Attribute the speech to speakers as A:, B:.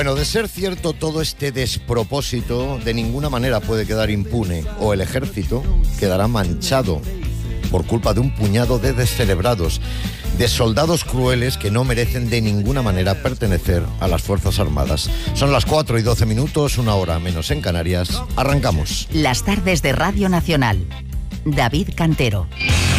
A: Bueno, de ser cierto todo este despropósito, de ninguna manera puede quedar impune, o el ejército quedará manchado por culpa de un puñado de descerebrados, de soldados crueles que no merecen de ninguna manera pertenecer a las Fuerzas Armadas. Son las 4:12, 1 hora menos en Canarias. Arrancamos.
B: Las tardes de Radio Nacional. David Cantero.